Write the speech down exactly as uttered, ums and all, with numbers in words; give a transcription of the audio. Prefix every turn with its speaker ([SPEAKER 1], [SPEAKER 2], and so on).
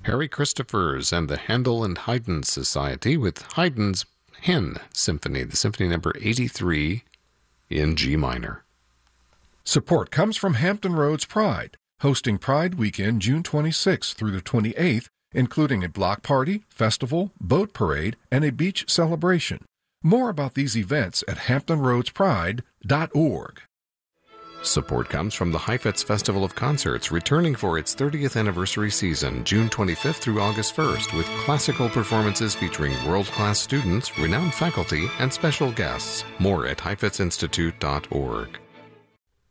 [SPEAKER 1] Harry Christophers and the Handel and Haydn Society with Haydn's Hen Symphony, the Symphony number eighty-three in G minor.
[SPEAKER 2] Support comes from Hampton Roads Pride, hosting Pride Weekend June twenty-sixth through the twenty-eighth, including a block party, festival, boat parade, and a beach celebration. More about these events at hampton roads pride dot org.
[SPEAKER 1] Support comes from the Heifetz Festival of Concerts, returning for its thirtieth anniversary season, June twenty-fifth through August first, with classical performances featuring world-class students, renowned faculty, and special guests. More at heifetz institute dot org.